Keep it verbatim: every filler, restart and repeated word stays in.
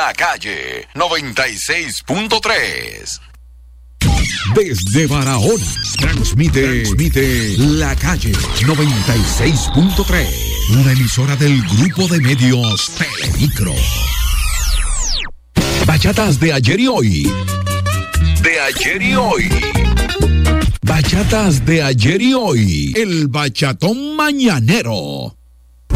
La Calle noventa y seis punto tres. Desde Barahona, transmite, transmite La Calle noventa y seis punto tres. Una emisora del grupo de medios Telemicro. Bachatas de ayer y hoy. De ayer y hoy. Bachatas de ayer y hoy. El bachatón mañanero.